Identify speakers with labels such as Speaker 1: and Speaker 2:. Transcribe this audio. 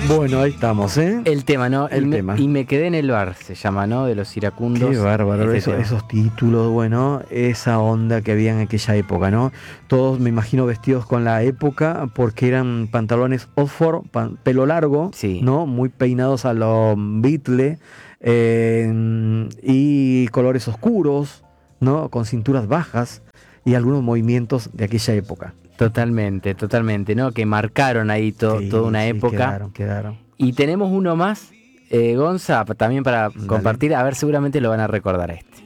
Speaker 1: Bueno, ahí estamos, ¿eh?
Speaker 2: El tema, ¿no?
Speaker 1: El tema.
Speaker 2: Y me quedé en el bar, se llama, ¿no? De los iracundos.
Speaker 1: Qué bárbaro,
Speaker 2: Este
Speaker 1: esos títulos, bueno, esa onda que había en aquella época, ¿no? Todos me imagino vestidos con la época porque eran pantalones Oxford, pelo largo,
Speaker 2: Sí.
Speaker 1: ¿no? Muy peinados a lo Beatle, y colores oscuros, ¿no? Con cinturas bajas y algunos movimientos de aquella época.
Speaker 2: Totalmente, totalmente, ¿no? Que marcaron ahí
Speaker 1: Sí,
Speaker 2: toda una
Speaker 1: sí,
Speaker 2: época.
Speaker 1: quedaron.
Speaker 2: Y tenemos uno más, Gonza, también para
Speaker 1: Dale.
Speaker 2: compartir. A ver, seguramente lo van a recordar a este.